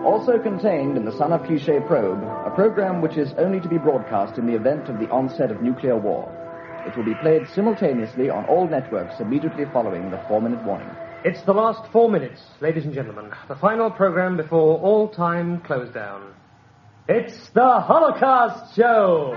Also contained in the Son of Cliché probe, a program which is only to be broadcast in the event of the onset of nuclear war. It will be played simultaneously on all networks immediately following the 4-minute warning. It's the last 4 minutes, ladies and gentlemen. The final program before all-time close down. It's the Holocaust Show!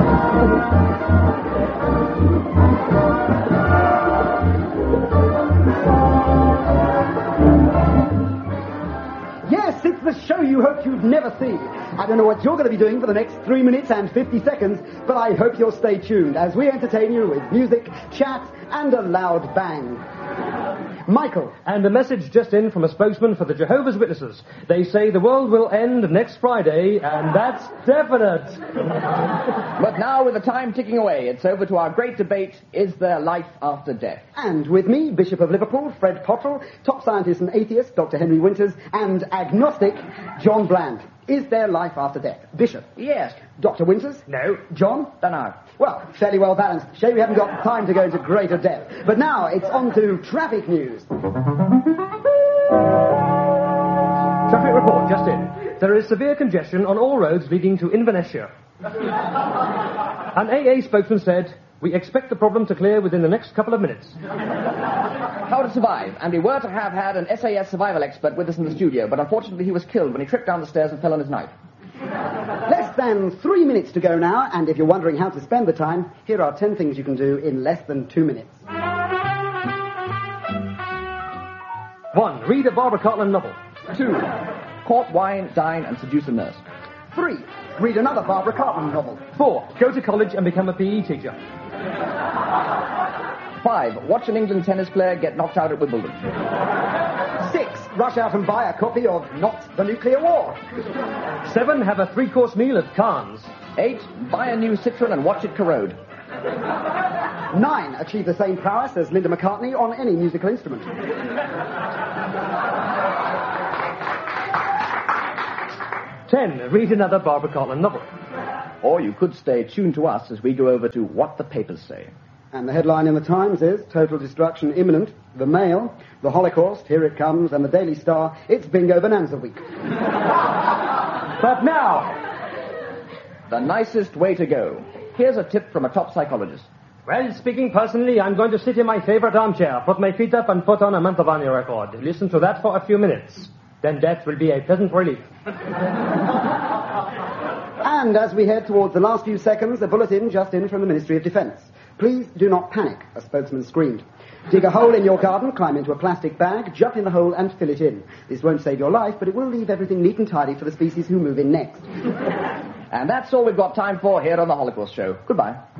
Yes, it's the show you hope you'd never see. I don't know what you're going to be doing for the next 3 minutes and 50 seconds, but I hope you'll stay tuned as we entertain you with music, chat, and a loud bang. Michael. And a message just in from a spokesman for the Jehovah's Witnesses. They say the world will end next Friday, and that's definite. But now, with the time ticking away, it's over to our great debate, is there life after death? And with me, Bishop of Liverpool, Fred Pottrell, top scientist and atheist, Dr. Henry Winters, and agnostic, John Bland. Is there life after death? Bishop? Yes. Dr. Winters? No. John? Dunno. Well, fairly well balanced. Shame we haven't got time to go into greater depth. But now it's on to traffic news. Traffic report just in. There is severe congestion on all roads leading to Inverness. An AA spokesman said, "We expect the problem to clear within the next couple of minutes." How to survive. And we were to have had an SAS survival expert with us in the studio, but unfortunately he was killed when he tripped down the stairs and fell on his knife. Less than 3 minutes to go now, and if you're wondering how to spend the time, here are 10 things you can do in less than 2 minutes. 1. Read a Barbara Cartland novel. 2. Court wine, dine, and seduce a nurse. 3. Read another Barbara Cartland novel. 4. Go to college and become a PE teacher. 5. Watch an England tennis player get knocked out at Wimbledon. 6. Rush out and buy a copy of Not the Nuclear War. 7. Have a 3-course meal at Cannes. 8. Buy a new Citroen and watch it corrode. 9. Achieve the same prowess as Linda McCartney on any musical instrument. 10. Read another Barbara Cartland novel. Or you could stay tuned to us as we go over to What the Papers Say. And the headline in the Times is, Total Destruction Imminent, The Mail, The Holocaust, Here It Comes, and the Daily Star, it's Bingo Bonanza Week. But now, the nicest way to go. Here's a tip from a top psychologist. well, speaking personally, I'm going to sit in my favorite armchair, put my feet up, and put on a Mantovani record. Listen to that for a few minutes. Then death will be a pleasant relief. And as we head towards the last few seconds, a bulletin just in from the Ministry of Defence. Please do not panic, a spokesman screamed. Dig a hole in your garden, climb into a plastic bag, jump in the hole and fill it in. This won't save your life, but it will leave everything neat and tidy for the species who move in next. And that's all we've got time for here on the Holocaust Show. Goodbye.